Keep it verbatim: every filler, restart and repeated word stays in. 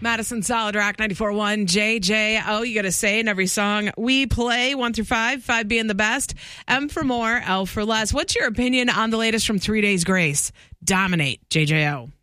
Madison Solid Rock ninety-four point one J J O. You got to say in every song we play, one through five, five being the best. M for more, L for less. What's your opinion on the latest from Three Days Grace? Dominate, J J O.